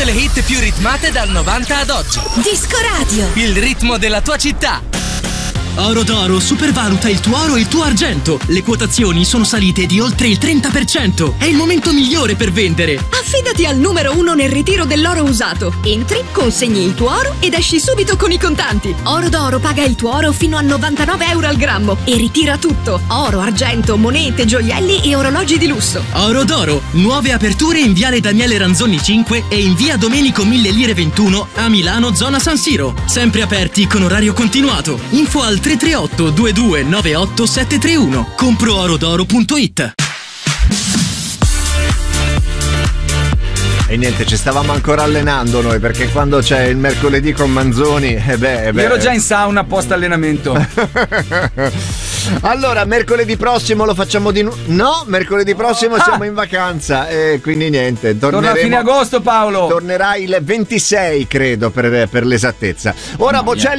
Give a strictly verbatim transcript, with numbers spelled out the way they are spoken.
le hit più ritmate dal novanta ad oggi. Disco Radio. Il ritmo della tua città. Oro d'Oro supervaluta il tuo oro e il tuo argento. Le quotazioni sono salite di oltre il trenta per cento. È il momento migliore per vendere. Affidati al numero uno nel ritiro dell'oro usato. Entri, consegni il tuo oro ed esci subito con i contanti. Oro d'Oro paga il tuo oro fino a novantanove euro al grammo e ritira tutto: oro, argento, monete, gioielli e orologi di lusso. Oro d'Oro, nuove aperture in viale Daniele Ranzoni cinque e in via Domenico Mille Lire ventuno a Milano, zona San Siro. Sempre aperti con orario continuato. Info al tre tre otto due due nove otto sette tre uno. compro oro d'oro punto it. E niente, ci stavamo ancora allenando noi, perché quando c'è il mercoledì con Manzoni, eh beh, eh beh. Io ero già in sauna post allenamento. Allora, mercoledì prossimo lo facciamo di nuovo. No, mercoledì prossimo ah. siamo in vacanza e quindi niente, torneremo. Torna a fine agosto, Paolo. Tornerà il ventisei, credo, per, per l'esattezza. Ora, Bocelli